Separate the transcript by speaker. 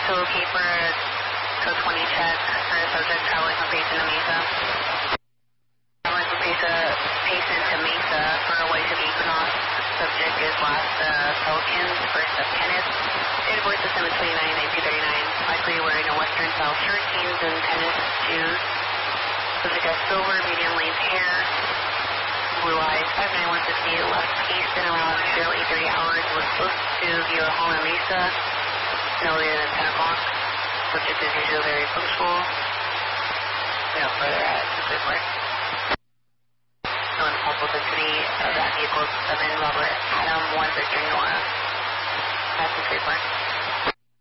Speaker 1: So okay for code 20 check for a subject traveling from Payson to Mesa. Traveling from Payson to Mesa for a way to the Equinox. Subject is last Pelicans, first of Kenneth. Date of birth is 7/29/1939. Likely wearing a Western style shirt, jeans, and tennis shoes. Subject has silver, medium length hair. Blue eyes, 5'9", 150, left Easton around 0830 hours. Was supposed to view a home in Mesa no later than 10 o'clock. Subject is usually very punctual. No further at the report. Known multiple density of that vehicle is 7 Robert Adam 1 Victor Nora. That's the report.